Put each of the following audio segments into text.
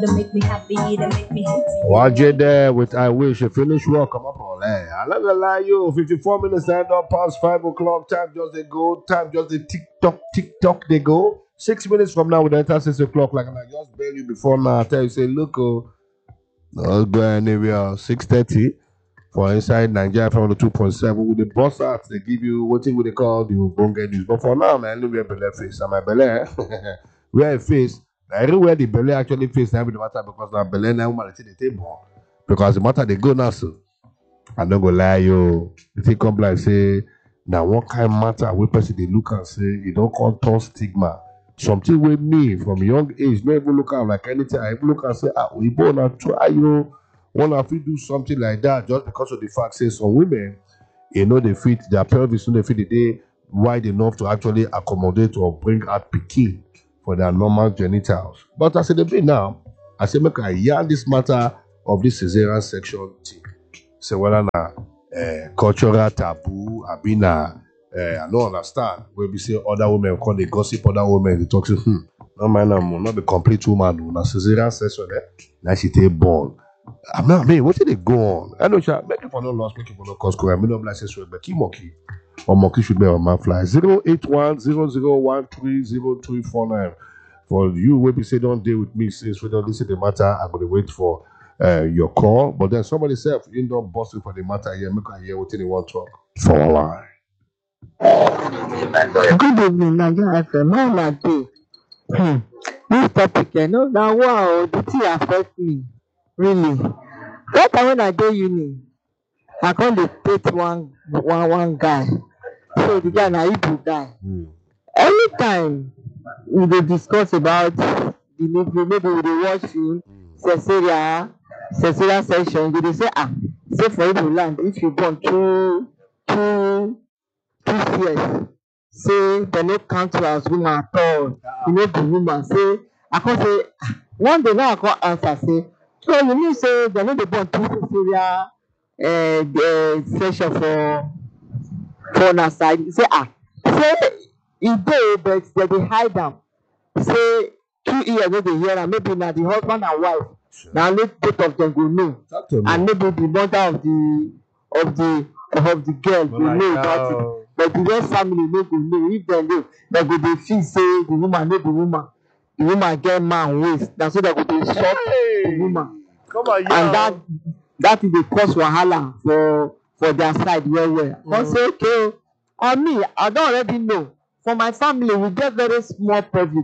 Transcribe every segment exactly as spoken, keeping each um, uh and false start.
They make me happy, they make me happy. Watch it there with I wish you finish work. Come up on there. I love the lie you. fifty-four minutes and up past five o'clock. Time just they go. Time just the tick tock, tick tock they go. Six minutes from now, we enter six o'clock. Like I just bail you before now. I tell you, say, look, oh, let's go anywhere. six thirty for inside Nigeria from the two point seven. With the boss out, they give you what thing they call the Ubonga news. But for now, man, look where belly face. And my belly, where I face. Everywhere the belly actually face now with the matter because now belly now man the table. Because the matter they go now, so I don't go lie you. The thing come like say now what kind of matter we person they look and say it don't call turn stigma. Something with me from young age, not even look at like anything. I even look and say, ah, we born and try you want to do something like that just because of the fact say some women, you know, they fit their pelvis, so they fit the day wide enough to actually accommodate or bring out pikin for their normal genitals. But as it be now, I say make I yarn this matter of this cesarean section thing. Say whether na uh, cultural taboo, I be na uh, I don't understand. Where we say other women call they gossip other women, they talk to hmm, no man, I'm not the complete woman, no, na cesarean section there. Now she take born. I'm not me, what did they go on? I know she make it for no loss, make it for no cause. I mean, no like say so, but keep monkey. Or monkey should be on my fly. zero eight one zero zero one three zero three four nine. For you, when we say don't deal with me since we don't listen to the matter, I'm going to wait for uh, your call. But then somebody said, if you don't bust it for the matter here, make I hear what anyone talk. For a line. Good evening, Nigeria F M. How na dey? Hmm. This topic, you know, now wow, the thing affect me. Really. That time when I dey uni, I come dey date one one one guy. So the guy na Igbo guy. Mm. Anytime we dey discuss about delivery, maybe we dey watch film, cesarean, cesarean section, we dey say ah, say for Igbo land, if you born two two two years, say dem no count you as woman at all, you no be woman. Say I come say ah, one day now I come answer say, so you mean say dem no dey born two cesarean uh, uh, section for for una side? Say ah, say e dey but dem dey hide am. Say two years no dey hear am, maybe na the husband and wife na only both of dem go know, and maybe the mother of the of the of the girl go Like, know about uh, it, but the rest family no go know. If dem know, dem go dey feel say the woman no be woman, the woman get man waist, na so dem go dey shock the woman, Come on, and that that thing dey cause wahala for for their side well well. I come say okay, on me I don already know. For my family we get very small pelvic.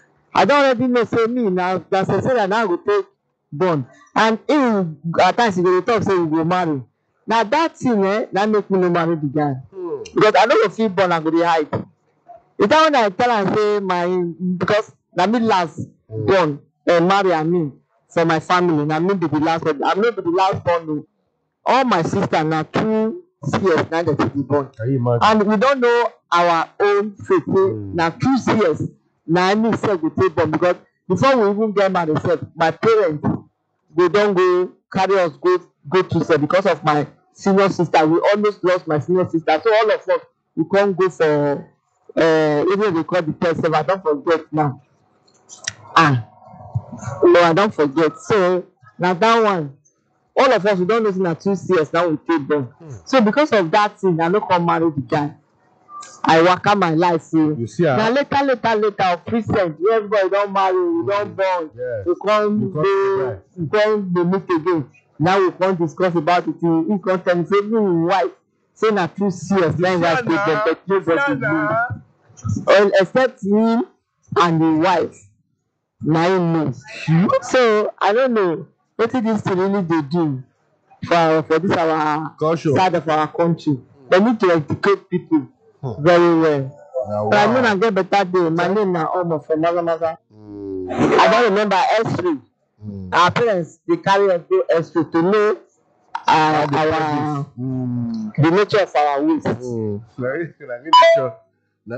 I don already know say me na na cesarean na I go take born, and even at times he go dey talk say we go marry. Na that thing eh na make me no marry the guy, because I no go fit born, I go dey hide. The time when I tell am say my, because na me last born uh, marry I mean for my family, na me be the last one. I no be the last born o. All my sister na two years na dem take be born, Can you imagine? and we don know our own faith say na two years na me sef go take born, because before we even get married sef, my parents go don go carry us go go to sef because of my senior sister. We almost lost my senior sister, so all of us we come go for uh, even they call the test sef, I don forget now. Ah, no, I don forget. So na that one. All of us we don know say na two years now we take born. So because of that thing, I no come marry the guy. I waka my life so. You see, ah? Na later later later of recent, wey everybody don marry, we don born, Yes. we come You come dey surprise. we come dey meet again. Now we come discuss about it. He come tell me say me him wife say na two years na him wife take born, but nobody know. Well, except him and him wife, na him know. So I don't know wetin dis thing really dey do for for this our Culture. side of our country. They need to educate people very well. Now, But I know wow. I get better day. My name na Omo from Mazamaza. Mm. I don remember X-ray. Mm. Our parents dey carry us go X-ray to know uh, the our Mm. the nature of our waist. Mm. Na real na real nature. Na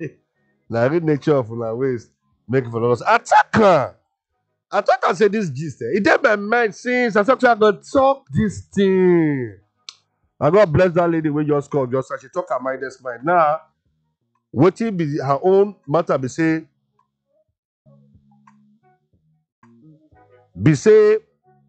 na real nature of una waist. Make it for us. Attacker. Attacker say this gist. Eh? It dey my mind since I talk to her, go talk this thing. And God bless that lady wey just called. Just as she talk her mindless mind. Now, wetin be her own matter be say Be say,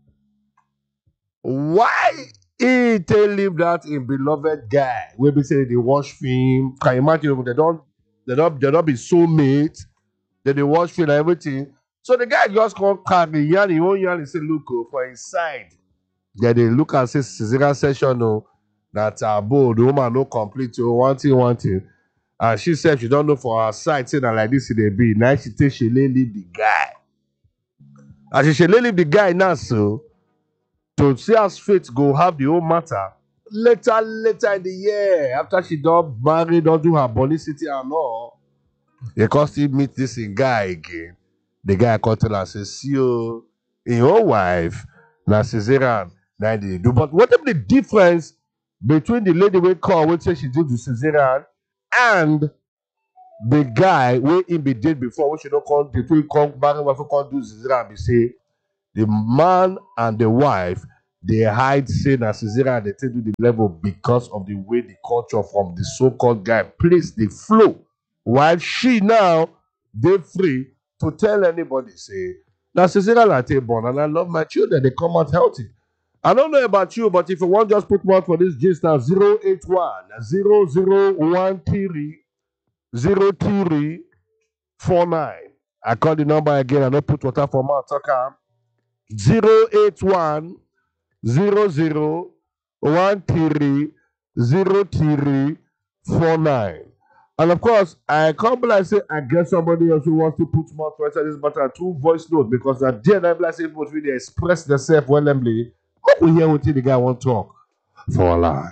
why he tell leave that in beloved guy? Where be say they watch film. Can you imagine they don't they don't they don't be soulmates. Then they watch film and everything. So the guy just come carry yarn, he won't yarn, he say, look, oh, for inside. Then they look and say, Caesarean session, no, that taboo, the woman no complete, oh, one thing, one thing. And she said she don't know for her side, say that like this it dey be. Now she take she lay leave the guy. And she should leave the guy now, so to see as fate go have the whole matter. Later, later in the year, after she done marry, don't do her bonicity and all, they can still meet this guy again. The guy come tell her, say, see you, in your wife, na Caesarean, na they do. But what is the difference between the lady we call, which say she did the Caesarean, and the guy wey him be date before, which you don't come, the two come marry, wife come do Caesarean, be say, the man and the wife, they hide say na Caesarean, they take to the level because of the way the culture from the so-called guy plays the flow. While she now, they free to tell anybody, say, na Caesarean I take born, and I love my children, they come out healthy. I don't know about you, but if you want just put one for this gist now, zero eight one zero zero one three zero three four nine. I call the number again, I don't put water for my talker. zero eight one zero zero one three zero three four nine. And of course, I can't be like say I get somebody else who wants to put more to answer this matter through voice note, because at the end of like say people really express themselves willingly. What we hear what the guy want to talk for a lie.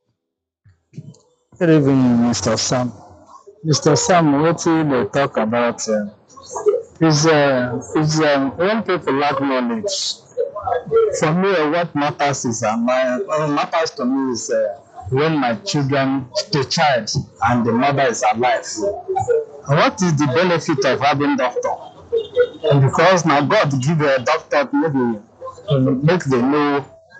Good evening, Mister Sam. Mister Sam, what they talk about uh, is uh, is um, when people lack knowledge. For me, uh, what matters is uh, my what matters to me is uh, when my children, the child, and the mother is alive. What is the benefit of having doctor? And because now God give a doctor maybe uh, make them know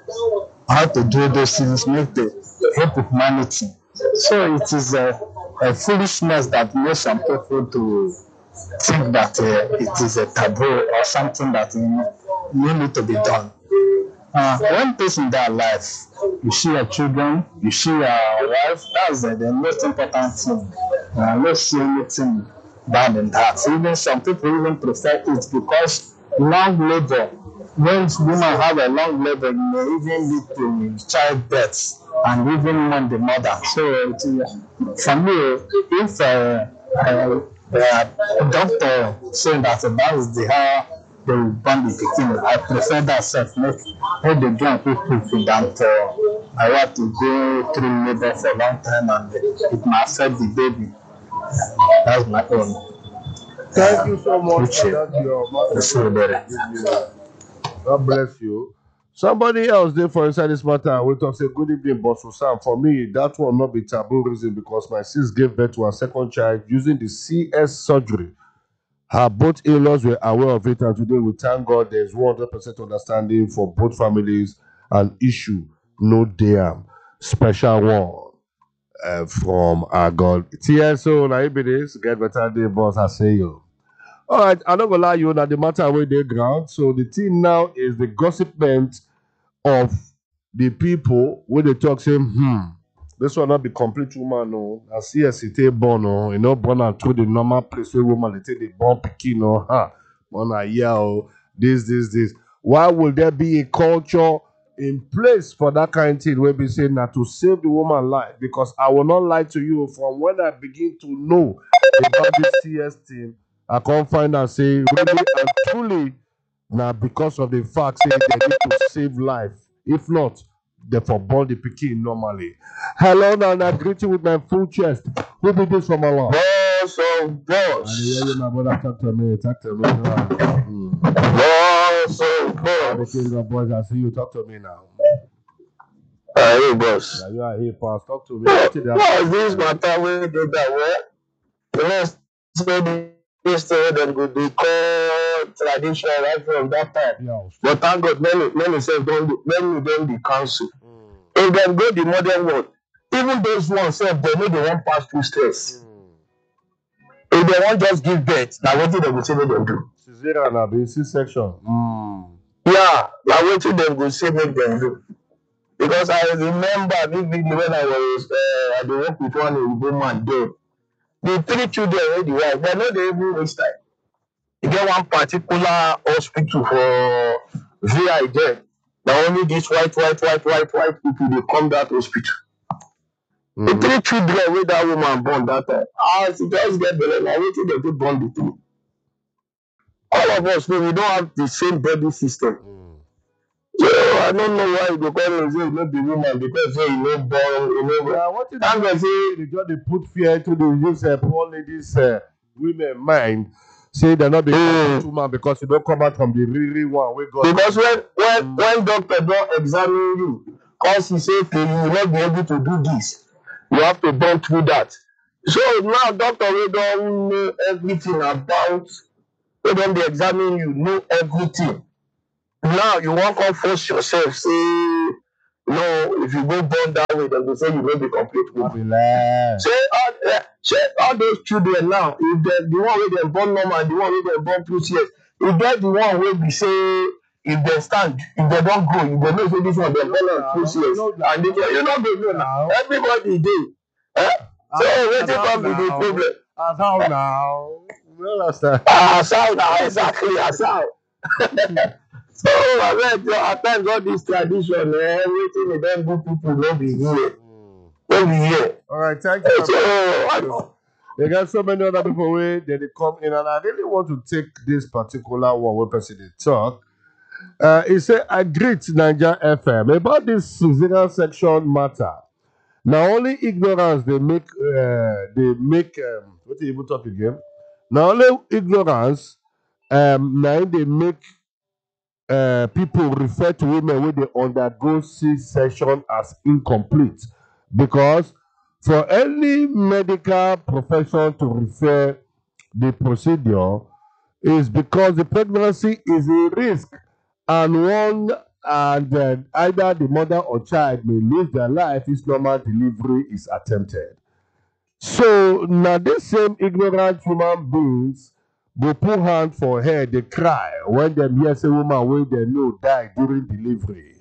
how to do those things, make the help humanity. So it is a, a foolishness that makes some people to think that uh, it is a taboo or something that uh, need to be done. Uh, one person that alive, you see your children, you see your wife, that's uh, the most important thing. Uh, I don't see anything bad in that. Even some people even prefer it because long labor, when women have a long labor, it may even lead to childbirth and even when the mother. So it, for me, if uh, uh, the doctor saying that that is the how they will born the pikin, I prefer that self. Make make the joint people that uh, I want to go through labor for a long time and it might affect the baby. That's my own. Thank you so much Which, for uh, that, your that's so better. mother. God bless you. Somebody else there for inside this matter. We talk say good evening, boss Sam. For me, that will not be taboo reason because my sis gave birth to her second child using the C S surgery. Her both in-laws were aware of it, and today we thank God there's one hundred percent understanding for both families and issue no damn special one uh, from our God. T S O, now it is get better day, boss. I say you. All right, I'm not gonna lie you that the matter where they ground. So the thing now is the gossipment of the people where they talk saying, hmm, this will not be complete woman, no. I see a city born, no, you know, born and through the normal place where woman they take the born picking, no, ha, one a year, oh, this, this, this. Why will there be a culture in place for that kind of thing where we say now to save the woman life? Because I will not lie to you, from when I begin to know about this C S thing, I can't find and say really and truly now because of the fact say they need to save life. If not, they for born the pikin normally. Hello, now I greet you with my full chest. Who did this from Allah? Boss of I boss. hear you, my brother. Talk to me. Talk to me. Mm. Boss of The boss. king of boys, I see you. Talk to me now. Uh, hey, boss. Now you are here, fast. Talk to me. What is that? What is this matter wey dey that way? The next say this thing dem go dey call tradition right from that time. Yeah. But thank God many many sef don dey many don dey cancel. Mm. If dem go the modern world, even those ones sef dem no dey wan pass through stress. Mm. If dem wan just give birth, na wetin dem go say make dem do. Caesarean na be C section. Mm. what them go say make them do. Because I remember vividly when I was uh, at the work with one Igbo man there. The three children already wife, they know they even waste time. You get one particular hospital for V I there. Now only these white, white, white, white, white people they come that hospital. Mm-hmm. The three children with that woman born that time. As it just get better, now wait till they go born the three. All of us know we don't have the same body system. Mm. So I don't know why they call us say not the woman because say you know born, you know. Yeah, what did they say? They just they put fear to the use uh, poor ladies, uh, women mind. Say they're not the mm. woman because you don't come out from the really one. We got because when when mm. when doctor don't examine you, cause he say okay, you will not be able to do this. You have to burn through that. So now doctor we don't know everything about. We don't be examining you, know everything. Now you won't come force yourself. Say no, if you go born that way, then they say you will be complete woman. Say all, uh, say all those children now, if the the one where they born normal, the one where they born two years, if get the one where we say if they stand, if they don't grow, if they know say this one they born on two years, and they you know they know now. Everybody dey. Eh? So wetin come be the problem? As how now? We understand. As how now exactly as how. So I mean, at times all this tradition, eh, everything with them good people no be here. No be here. All right, thank you. So I know. There got so many other people where they come in, and I really want to take this particular one where person they talk. Uh, he said, I greet Niger F M about this Caesarean section matter. Now only ignorance they make. Uh, they make. Um, what do you even talk again? Now only ignorance. Um, now they make. Uh, people refer to women when they undergo C-section as incomplete because for any medical profession to refer the procedure is because the pregnancy is a risk and one and uh, either the mother or child may lose their life if normal delivery is attempted. So now these same ignorant human beings go put hand for head, they cry when them hear say woman wey they know die during delivery.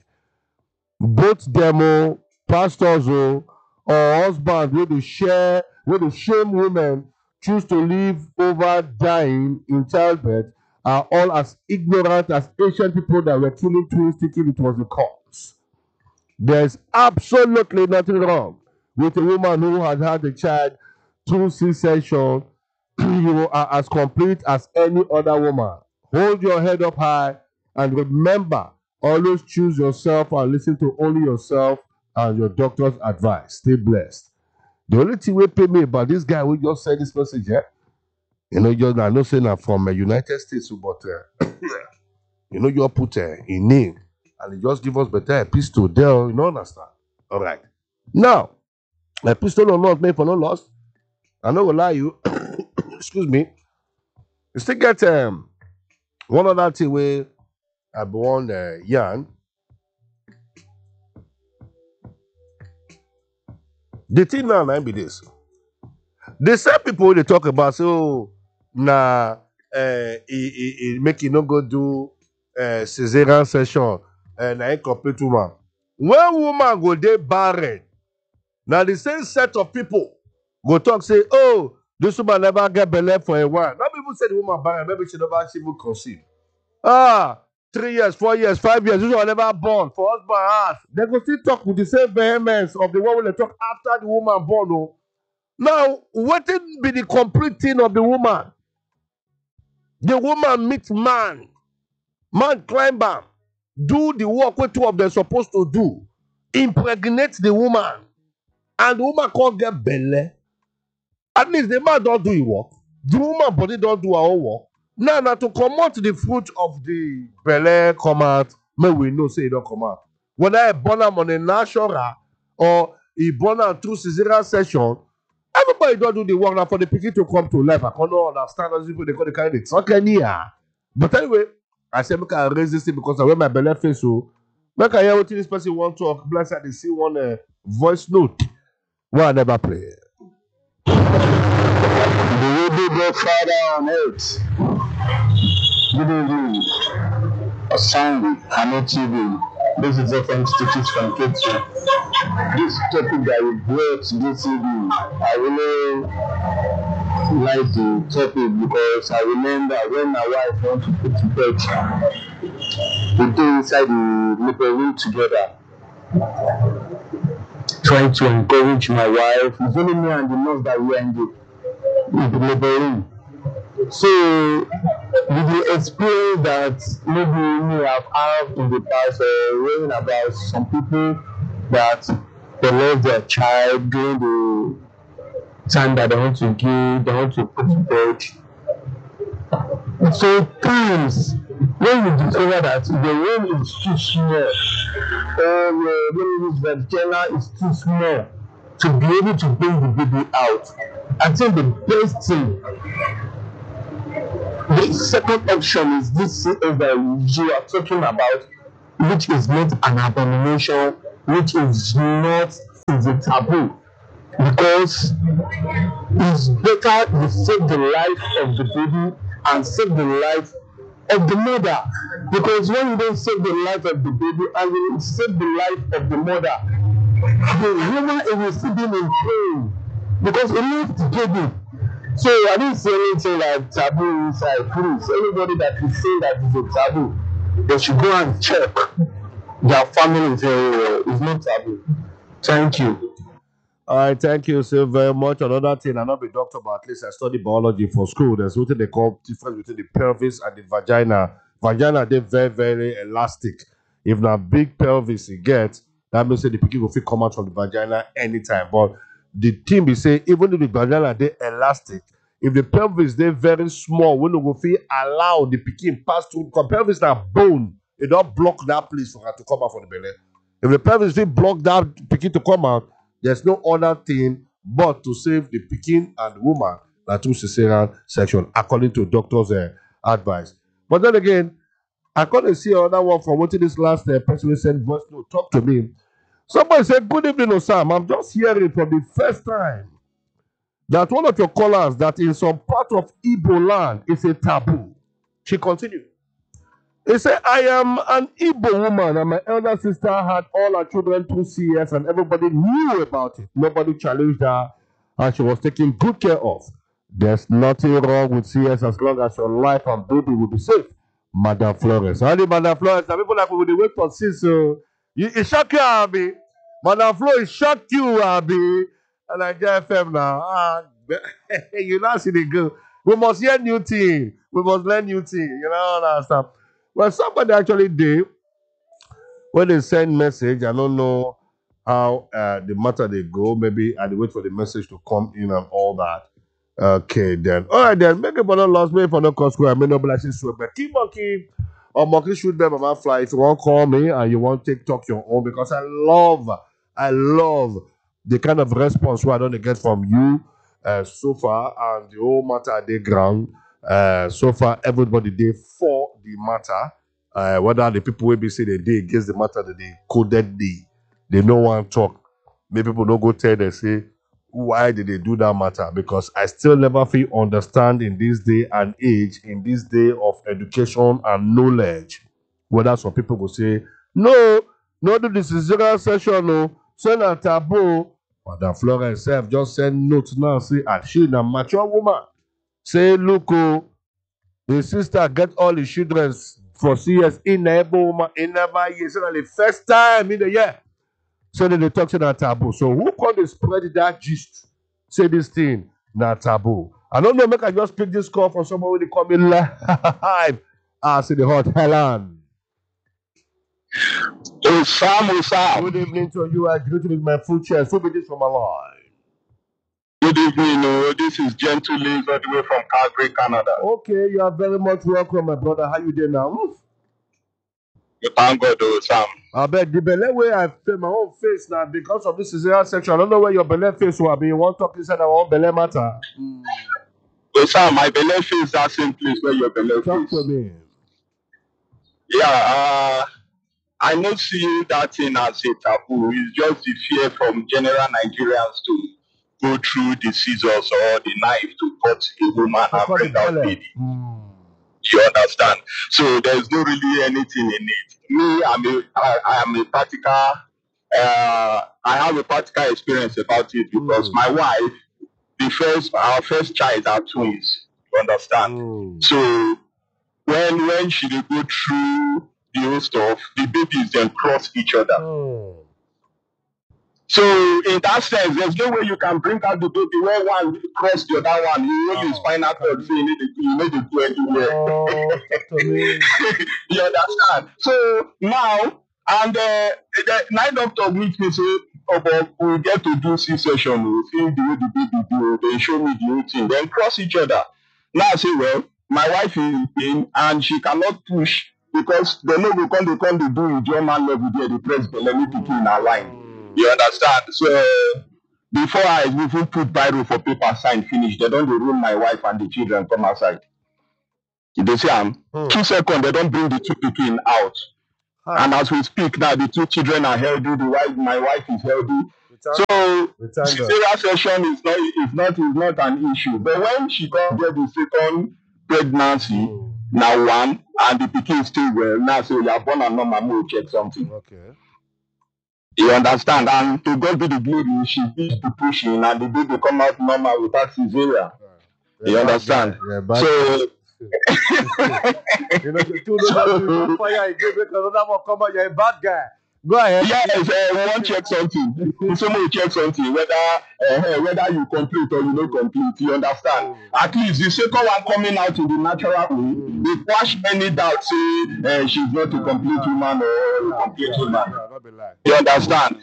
Both them, pastors or husbands wey they share, wey they shame women choose to live over dying in childbirth are all as ignorant as ancient people that were killing twins thinking it was a cause. There's absolutely nothing wrong with a woman who has had a child through C-section. You are as complete as any other woman. Hold your head up high and remember, always choose yourself and listen to only yourself and your doctor's advice. Stay blessed. The only thing we pay me about this guy we just said this message, yeah? You know, you're not saying I'm from the United States, but uh, you know, you put uh, in name and he just give us better epistle there, you know, understand? All right. Now, epistle or not made for no loss. I know will lie you. Excuse me. You still get um, one other thing where I born uh, yarn. The thing now might be this. The same people they talk about, so nah, uh, he, he, make you not go do uh, Caesarean session and uh, incomplete woman. When woman go they barren, now the same set of people go talk say, oh, this woman never get belay for a while. Not people say the woman barren, maybe she never she will conceive. Ah, three years, four years, five years, this one never born. For husband ask. They go still talk with the same vehemence of the one when they talk after the woman born. Oh. Now, what will be the complete thing of the woman? The woman meets man. Man climb am. Do the work what two of them supposed to do. Impregnate the woman. And the woman can't get belly. At least the man don't do his work. The woman body don't do her own work. Now, now to come out the fruit of the belly come out, may we know say it don't come out. Whether I born am on a natural or he born am through Caesarean section, everybody don't do the work now for the pikin to come to life. I can't understand those people they call the kind of talk here. But anyway, I say make I raise this thing because I wear my belly face so make I hear what this person want to talk. Bless I see one uh, voice note where I never play. The will be Father on earth. Good evening. Sam Hano T V. This is F M Stitches from K two. This topic that you brought this evening, I really like the topic because I remember when my wife wanted to put to bed, we go inside the labor room together, trying to encourage my wife. It's only me and the nurse that we are in the, in the labor room. So, did you experience that maybe you have had in the past or reading about some people that they love their child during the time that they want to give, they want to put to bed? So, times when you discover that the room is too small, or uh, when the vagina is too small to be able to bring the baby out, I think the best thing. The second option is this C S that you are talking about, which is not an abomination, which is not is a taboo, because it's better to save the life of the baby and save the life of the mother. Because when you don't save the life of the baby and you save the life of the mother, the woman will still be in pain because it loves the baby. So I didn't say anything like taboo inside. Please, anybody that is saying that is a taboo, they should go and check their family very well. It's not taboo. Thank you. All right, thank you so very much. Another thing, I'm not a doctor, but at least I study biology for school. There's what they call difference between the pelvis and the vagina. Vagina, they're very, very elastic. If not big pelvis you get, that means that the pikin will fit come out from the vagina anytime. But the thing be say, even if the vagina they elastic, if the pelvis they very small, when you go feel allow the pikin pass through, because pelvis na bone, it don't block that place for her to come out from the belly. If the pelvis they block that pikin to come out, there's no other thing but to save the pikin and the woman that through cesarean section, according to doctors' uh, advice. But then again, I couldn't see another one from what this last uh, person who sent voice note talk to me. Somebody said, good evening, Osam. I'm just hearing for the first time that one of your callers that in some part of Igbo land is a taboo. She continued. He said, I am an Igbo woman and my elder sister had all her children through C S and everybody knew about it. Nobody challenged her and she was taken good care of. There's nothing wrong with C S as long as your life and baby will be safe. Madam Flores. Honey, Madam Flores, some people like we will wait for six, so you, it shock you, Abby. Madam Flo, it shocked you, Abby. And I get F M now. Ah, you not see the girl. We must hear new thing. We must learn new thing. You know all that stuff. Well, somebody actually did. When they send message, I don't know how uh, the matter they go. Maybe I wait for the message to come in and all that. Okay, then. All right, then. Make a bottle lost me for no cost. I may not be like this, but keep on keep. Or monkey shoot them on fly. If you want to call me and you want to TikTok your own, because I love, I love the kind of response I don't get from you uh, so far, and the whole matter at the ground. Uh, so far, everybody did for the matter. Uh, whether the people will be say they did against the matter that they coded the, they no one talk. Maybe people don't go tell they say, why did they do that matter? Because I still never feel understand in this day and age, in this day of education and knowledge, whether some people will say, no, no, this is zero session, no, send a taboo. Madam Florence herself just send notes now, say, and she a mature woman. Say, look, oh, the sister get all the children for C S in never woman in never year. So the first time in the year. So then they talk to that taboo. So who can they spread that gist? Say this thing, not taboo. I don't know, make I just pick this call from somebody call me live. Ah, see the hot Helen. Osam, Osam. Good evening to you. I greet you with my full chest. Who be this from my line? Good evening. Oh, this is Gentle Liz all the way from Calgary, Canada. Okay, you are very much welcome, my brother. How you doing now? Oof. Thank God, Osam. I bet the belly way I feel my own face now because of this cesarean section. I don't know where your belly face will be. You want to talk inside our own belly matter? Mm. Osam, my belly face that same place where your belly Talk face. to me. Yeah, uh, I not see that thing as a taboo. It's just the fear from general Nigerians to go through the scissors or the knife to cut a woman To and cut the bring out belly. baby. Mm. You understand? So there's no really anything in it. Me, I'm a, I, I am a practical, uh, I have a practical experience about it because Mm. my wife, the first, our first child are twins. You understand? Mm. So when when she dey go through the whole stuff, the babies then cross each other. Mm. So in that sense, there's no way you can bring out the baby where one cross the other one. You know the Oh, spinal cord, so you need to you need to go anywhere. oh, talk to me. You understand? So now, and uh, the night doctor meet me say, oh, but we get to do C-section. We see the way the baby do. They show me the whole thing. Then cross each other. Now I say, well, my wife is in pain and she cannot push because they know we come, they come, they do in German level there, they press the lemon to in our line. You understand? So before I even put biro for paper sign finish, they don't room my wife and the children come outside. They say I'm Mm. two seconds, they don't bring the two pikin out. Hi. And as we speak now, the two children are healthy, the wife, my wife is healthy. We thank, So we thank God. cesarean section is not is not is not an issue. But when she come get the second pregnancy, Mm. now one, and the pikin still well, now say you are born and normal, we will check something. Okay. You understand? And to God be the glory, she did the pushing and the baby come out normal without cesarean. Yeah, You bad understand? guy. Yeah, bad So you know, the two know that you fire again because another one come out, you're a bad guy. Go ahead. yes, uh, we want check something. Somebody check something, whether uh, whether you complete or you don't complete. You understand? At least the second one coming out in the natural way, they quash any doubt. Say uh, she's not a complete human or a complete Yeah, human. yeah, not be lying. You understand?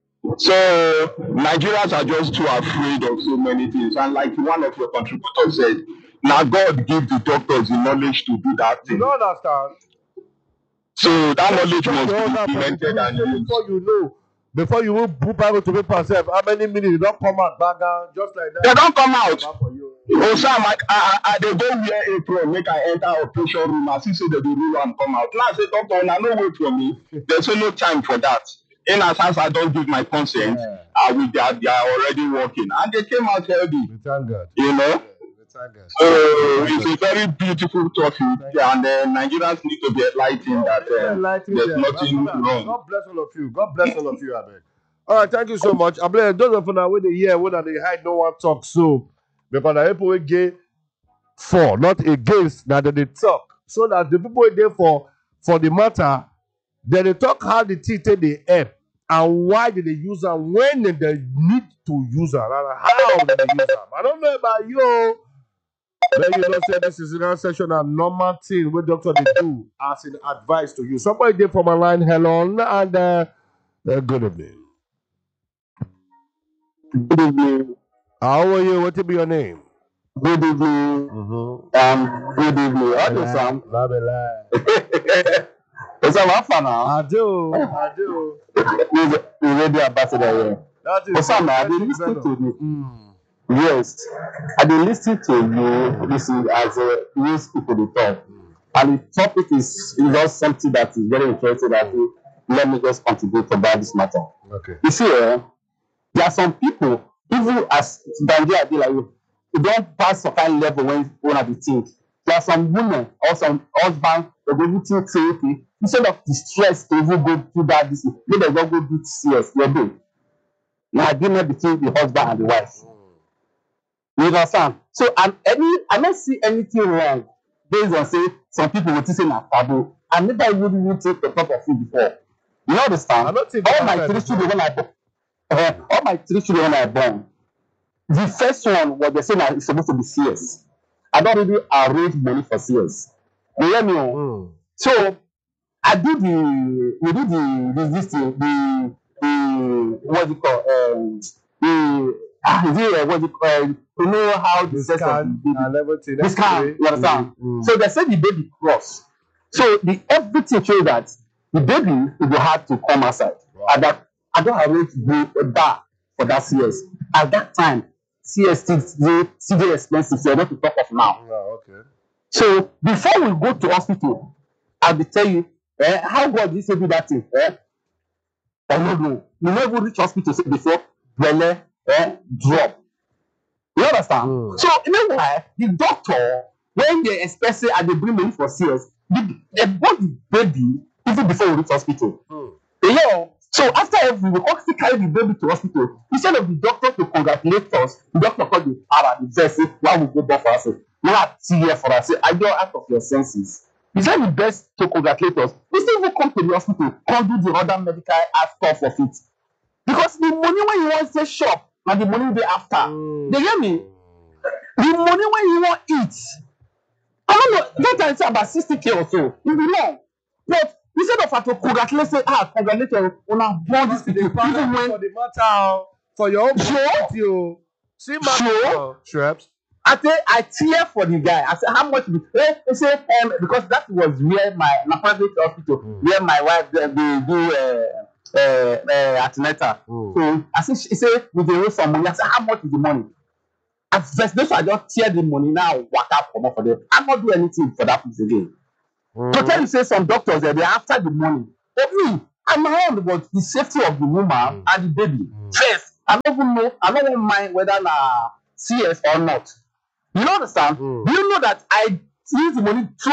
So Nigerians are just too afraid of so many things. And like one of your contributors said, now God give the doctors the knowledge to do that You thing. don't understand? So that Just, knowledge just must the be other person, implemented and used. before you know, before you will put Bible to paper yourself, how many minutes you don't come out back down just like They that? don't come out. Back for you. Oh, Sam, I, I, I, they go wear apron, make I enter operation room. I see say they do rule and come out. Now I say, doctor, now no wait for me. There's no time for that. In as far as I don't give my consent, Yeah. I will, they, are, they are already working. And they came out healthy, We thank God. you know. Yeah, we thank God. So We thank it's a God. very beautiful topic. Thank you. And uh, Nigerians need to be enlightened Oh, that please uh, enlighten there's them. nothing Brother, wrong. God bless all of you. God bless all of you, I beg. All right, thank you so much. I bless those of you now with the year when they hide no one talk so because the people we get for not against that they talk so that the people there for for the matter then they talk how the tea take the help and why did they use them when they they need to use them and how did they use them. I don't know about you. Then you know say this is in our session a normal thing what doctor they do as an advice to you. Somebody there from a line, hello and uh, uh, good evening. Good evening. How are you? What will be your name? Good evening. Mm-hmm. Um, good evening. How do you Sam? Love it, love. It's a lot fun now. I do, I do. He's the radio ambassador here. That is Osama, I that been is listening venom. to you. Mm. Yes, I been listening to you. This is as a news people dey talk, and the topic is, is just something that is very interesting. I think let me just contribute about this matter. Okay. You see, eh, there are some people, even as Nigeria dey like you, you don't pass some kind level when one of the things. There are some women or some husband they go even think say okay, instead of the stress to even go through that this, make dem just go do C S. Your day. Na agreement between the husband and the wife. You understand? So and any I don't see anything wrong based on say some people will think say na taboo. I never even even take the top of it before. You I understand? don't think All about my that three before. children when I born, uh, all my three children when I born, the first one was they say na it's supposed to be C S. I don't really arrange money for C S. You hear me? Oh? Mm. So I do the we do the this this thing the the what's it called um the ah is it uh, what's it called to know how the This sex of the can baby and everything. this can you understand. Mm. So they say the baby cross. So the everything show that the baby will be hard to come outside. Wow. At that I don't arrange the a bar for that C S. At that time C S still still still dey expensive so I don't to talk of now. Oh, okay. So before we go to hospital, I will tell you, eh, how God did say do that thing, eh? I don't know. You never reach hospital say before belle, eh, drop. You understand? Mm. So meanwhile, the doctor when they expect say I dey bring money for C S, the they born the baby even before we reach hospital. Mm. You know, so after every we come still carry the baby to hospital. Instead of the doctor to congratulate us, the doctor call the power the vex say why we go born for us. Now tear for us say are you out of your senses? Is that the best to congratulate us? We still even come to the hospital, come do the other medical stuff of it. Because the money when you want to shop and the money they after. Mm. They hear me? The money when you want eat. I don't know, that time it's about sixty K or so. You be long. But instead of her to congratulate, say, ah, congratulate on our born this people, even when For the matter, for your own Sure. you see, man, Sure. Shreps. I say I tear for the guy. I say how much? Be, eh, they say um, because that was where my my private hospital Mm. where my wife they, they do uh, uh, uh, antenatal. Mm. So I say she say we dey raise some money. I say how much is the money? At first, those I just tear the money now waka comot for them. I not do anything for that place again. Mm. To tell you say some doctors eh, they after the money. But me, I'm around about the safety of the woman Mm. and the baby. Mm. First, I don't even know. I don't mind whether na C S or not. You know understand? Mm. Do you know that I use the money through